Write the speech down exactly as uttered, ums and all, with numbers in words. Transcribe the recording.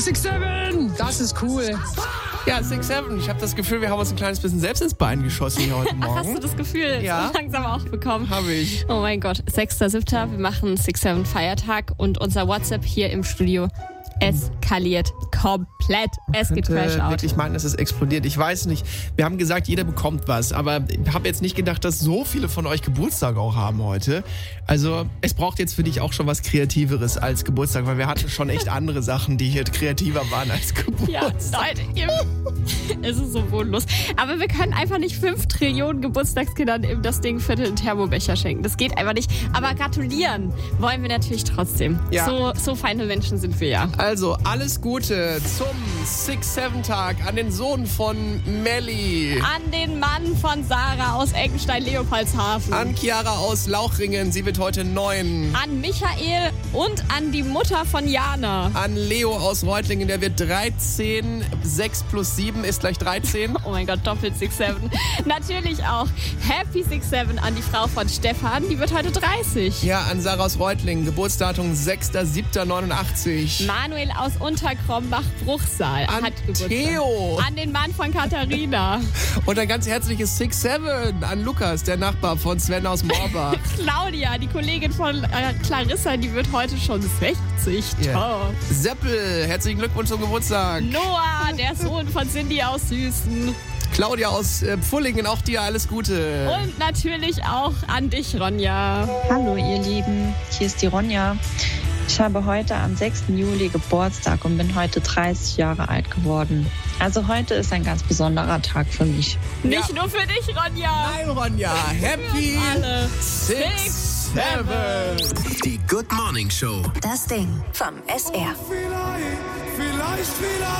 six seven, das ist cool. Ja, six seven. Ich habe das Gefühl, wir haben uns ein kleines bisschen selbst ins Bein geschossen hier heute Morgen. Ach, hast du das Gefühl ja. so langsam auch bekommen? Habe ich. Oh mein Gott, sechster siebter Wir machen six seven Feiertag und unser WhatsApp hier im Studio eskaliert komplett. Es geht Crash out. Wirklich meinen, dass es explodiert. Ich weiß nicht. Wir haben gesagt, jeder bekommt was, aber ich habe jetzt nicht gedacht, dass so viele von euch Geburtstag auch haben heute. Also es braucht jetzt für dich auch schon was Kreativeres als Geburtstag, weil wir hatten schon echt andere Sachen, die hier kreativer waren als Geburtstag. Ja, Leute, es ist so bodenlos. Aber wir können einfach nicht fünf Trillionen Geburtstagskindern eben das Ding für den Thermobecher schenken. Das geht einfach nicht. Aber gratulieren wollen wir natürlich trotzdem. Ja. So, so feine Menschen sind wir ja. Also, alles Gute zum six seven Tag an den Sohn von Melli. An den Mann von Sarah aus Eckenstein-Leopoldshafen. An Chiara aus Lauchringen, sie wird heute neun. An Michael und an die Mutter von Jana. An Leo aus Reutlingen, der wird dreizehn. sechs plus sieben ist gleich dreizehn. Oh mein Gott, doppelt six seven. Natürlich auch Happy six seven an die Frau von Stefan, die wird heute dreißig. Ja, an Sarah aus Reutlingen, Geburtsdatum sechster siebter neunundachtzig. Manuel aus Unterkrombach-Bruchsal An hat Geburtstag. Theo. An den Mann von Katharina. Und ein ganz herzliches six seven an Lukas, der Nachbar von Sven aus Moorbach. Claudia, die Kollegin von äh, Clarissa, die wird heute schon sechzig. Yeah. Seppel, herzlichen Glückwunsch zum Geburtstag. Noah, der Sohn von Cindy aus Süßen. Claudia aus äh, Pfullingen, auch dir alles Gute. Und natürlich auch an dich, Ronja. Hallo ihr Lieben, hier ist die Ronja. Ich habe heute am sechsten Juli Geburtstag und bin heute dreißig Jahre alt geworden. Also heute ist ein ganz besonderer Tag für mich. Nicht Ja. nur für dich, Ronja. Nein, Ronja, happy alle. six seven. Die Good Morning Show. Das Ding vom S R. Vielleicht, vielleicht, vielleicht.